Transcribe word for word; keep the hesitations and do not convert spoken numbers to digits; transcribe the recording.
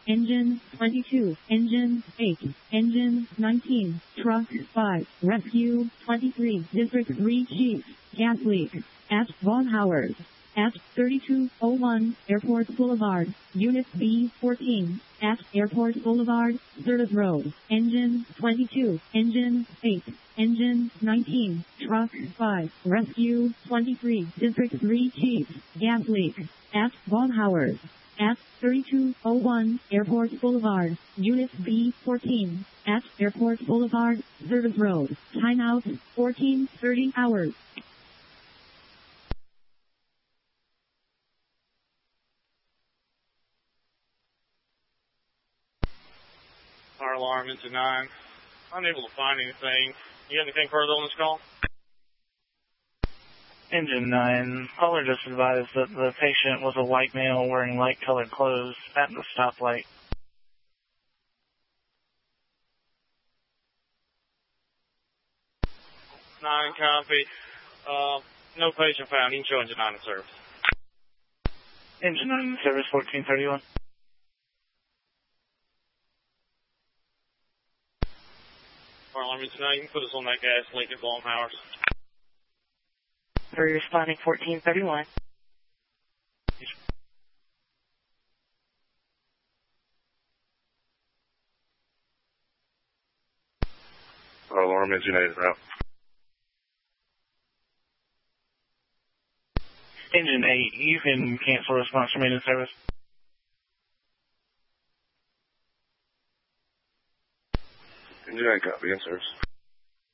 Engine twenty-two. Engine eight. Engine nineteen. Truck five. Rescue twenty-three. District three Chief. Gas leak at Von Howard. At thirty-two oh one, Airport Boulevard, Unit B fourteen, at Airport Boulevard, Zerdas Road, Engine twenty-two, Engine eight, Engine nineteen, Truck five, Rescue twenty-three, District three Chief, Gas leak, at Von Howard, at thirty-two oh one, Airport Boulevard, Unit B fourteen, at Airport Boulevard, Zerdas Road, timeout, fourteen thirty hours. Fire alarm into nine. Unable to find anything. You got anything further on this call? Engine nine. Caller just advised that the patient was a white male wearing light-colored clothes at the stoplight. Nine, copy. Uh, no patient found. You can show engine nine in service. Engine nine in service, fourteen thirty-one. Fire alarm into nine. You can put us on that gas leak at Long Powers. Are you responding fourteen thirty-one? Fire alarm engine eight route. Engine eight, you can cancel response from main service. Engine eight copy in service.